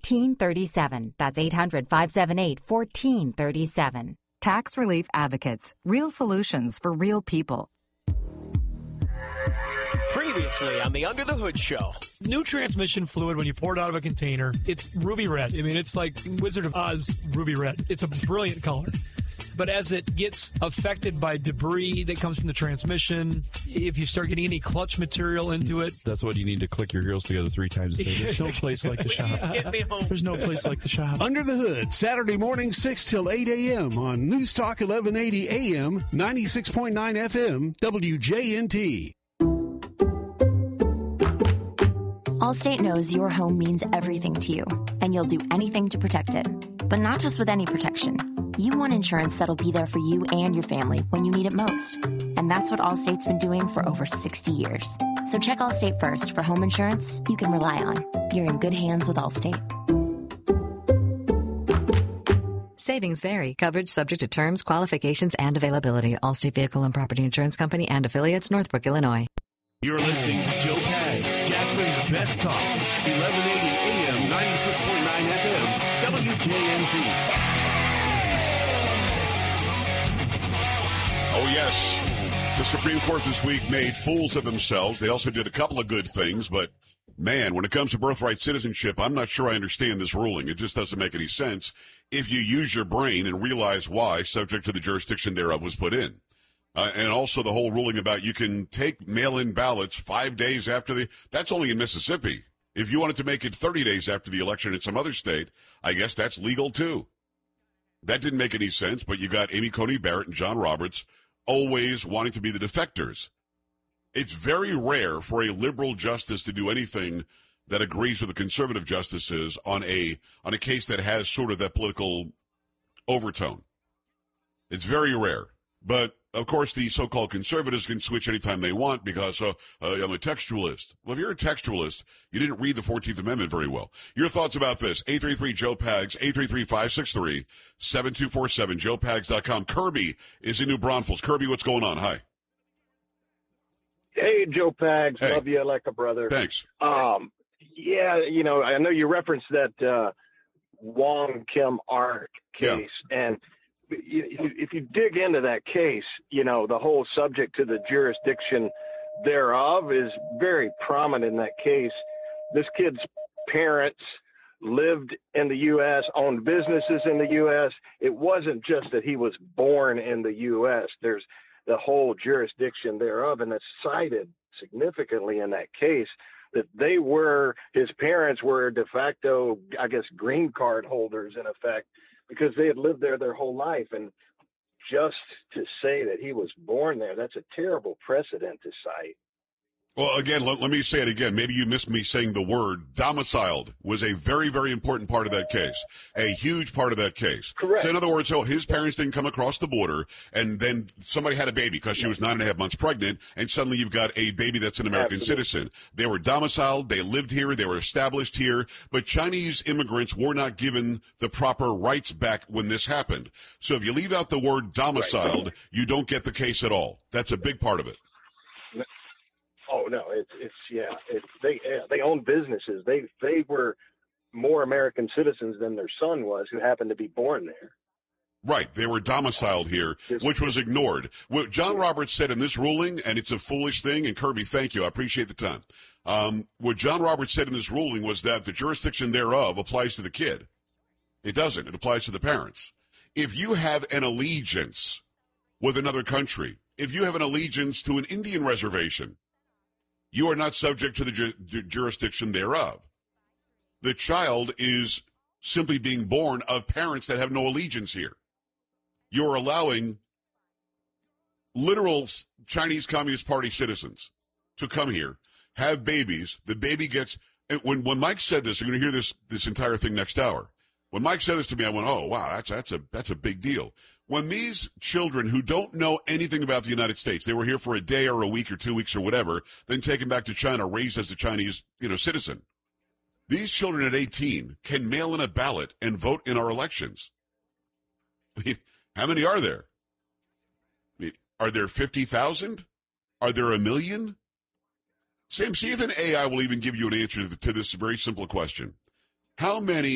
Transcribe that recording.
800-578-1437. That's 800-578-1437. Tax Relief Advocates. Real solutions for real people. Previously on the Under the Hood Show. New transmission fluid, when you pour it out of a container, it's ruby red. I mean, it's like Wizard of Oz ruby red. It's a brilliant color. But as it gets affected by debris that comes from the transmission, if you start getting any clutch material into it... That's what you need to click your heels together 3 times and say, there's no place like the shop. There's no place like the shop. Under the Hood, Saturday morning, 6 till 8 a.m. on News Talk 1180 AM, 96.9 FM, WJNT. Allstate knows your home means everything to you, and you'll do anything to protect it. But not just with any protection. You want insurance that'll be there for you and your family when you need it most. And that's what Allstate's been doing for over 60 years. So check Allstate first for home insurance you can rely on. You're in good hands with Allstate. Savings vary. Coverage subject to terms, qualifications, and availability. Allstate Vehicle and Property Insurance Company and affiliates, Northbrook, Illinois. You're listening to Joe Pags, Jacklin's Best Talk, 1180 AM, 96.9 FM, WJNT. Oh, yes. The Supreme Court this week made fools of themselves. They also did a couple of good things, but, man, when it comes to birthright citizenship, I'm not sure I understand this ruling. It just doesn't make any sense if you use your brain and realize why, subject to the jurisdiction thereof, was put in. And also the whole ruling about you can take mail-in ballots 5 days after that's only in Mississippi. If you wanted to make it 30 days after the election in some other state, I guess that's legal too. That didn't make any sense, but you got Amy Coney Barrett and John Roberts always wanting to be the defectors. It's very rare for a liberal justice to do anything that agrees with the conservative justices on a case that has sort of that political overtone. It's very rare. But, of course, the so-called conservatives can switch anytime they want because I'm a textualist. Well, if you're a textualist, you didn't read the 14th Amendment very well. Your thoughts about this, 833-JOE-PAGS, 833-563-7247, joepags.com. Kirby is in New Braunfels. Kirby, what's going on? Hi. Hey, Joe Pags. Hey. Love you like a brother. Thanks. Yeah, you know, I know you referenced that Wong Kim Ark case, and if you dig into that case, you know, the whole subject to the jurisdiction thereof is very prominent in that case. This kid's parents lived in the U.S., owned businesses in the U.S. It wasn't just that he was born in the U.S. There's the whole jurisdiction thereof, and it's cited significantly in that case that his parents were de facto, I guess, green card holders in effect, because they had lived there their whole life. And just to say that he was born there, that's a terrible precedent to cite. Well, again, let me say it again. Maybe you missed me saying the word. Domiciled was a very, very important part of that case, a huge part of that case. Correct. So in other words, his parents didn't come across the border, and then somebody had a baby because she was 9.5 months pregnant, and suddenly you've got a baby that's an American citizen. They were domiciled, they lived here, they were established here, but Chinese immigrants were not given the proper rights back when this happened. So if you leave out the word domiciled, you don't get the case at all. That's a big part of it. Oh no, they own businesses. They were more American citizens than their son was, who happened to be born there. Right, they were domiciled here, which was ignored. What John Roberts said in this ruling, and it's a foolish thing, and Kirby, thank you, I appreciate the time. What John Roberts said in this ruling was that the jurisdiction thereof applies to the kid. It doesn't. It applies to the parents. If you have an allegiance with another country, if you have an allegiance to an Indian reservation, you are not subject to the jurisdiction thereof. The child is simply being born of parents that have no allegiance here. You're allowing literal Chinese Communist Party citizens to come here, have babies. The baby gets, and when Mike said this, you're going to hear this entire thing next hour. When Mike said this to me, I went, oh, wow, that's a big deal. When these children who don't know anything about the United States, they were here for a day or a week or 2 weeks or whatever, then taken back to China, raised as a Chinese, citizen. These children at 18 can mail in a ballot and vote in our elections. I mean, how many are there? I mean, are there 50,000? Are there 1 million? Sam, see if an AI will even give you an answer to this very simple question. How many